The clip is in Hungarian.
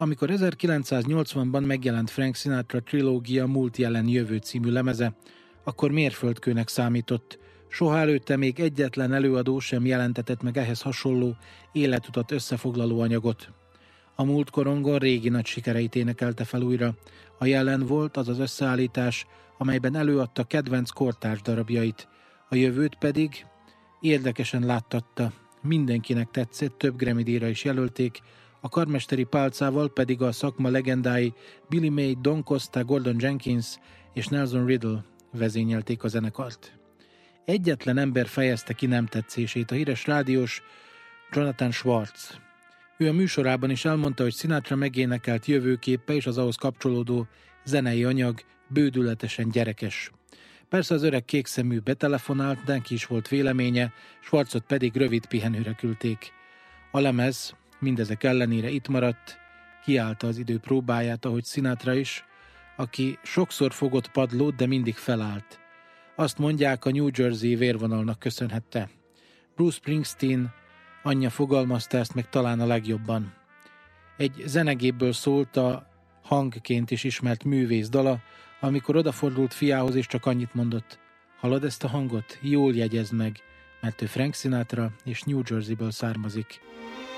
Amikor 1980-ban megjelent Frank Sinatra trilógia Múlt, jelen, jövő című lemeze, akkor mérföldkőnek számított. Soha előtte még egyetlen előadó sem jelentetett meg ehhez hasonló életutat összefoglaló anyagot. A múltkorongon régi nagy sikereit énekelte fel újra. A jelen volt az az összeállítás, amelyben előadta kedvenc kortárs darabjait. A jövőt pedig érdekesen láttatta. Mindenkinek tetszett, több Grammy-díjra is jelölték, a karmesteri pálcával pedig a szakma legendái Billy May, Don Costa, Gordon Jenkins és Nelson Riddle vezényelték a zenekart. Egyetlen ember fejezte ki nem tetszését, a híres rádiós Jonathan Schwartz. Ő a műsorában is elmondta, hogy Sinatra megénekelt jövőképe és az ahhoz kapcsolódó zenei anyag bődületesen gyerekes. Persze az öreg kékszemű betelefonált, de neki is volt véleménye, Schwartzot pedig rövid pihenőre küldték. A lemez mindezek ellenére itt maradt, kiállta az idő próbáját, ahogy Sinatra is, aki sokszor fogott padlót, de mindig felállt. Azt mondják, a New Jersey vérvonalnak köszönhette. Bruce Springsteen anyja fogalmazta ezt meg talán a legjobban. Egy zenegépből szólt a hangként is ismert művész dala, amikor odafordult fiához és csak annyit mondott: hallod ezt a hangot? Jól jegyezd meg, mert ő Frank Sinatra és New Jerseyből származik.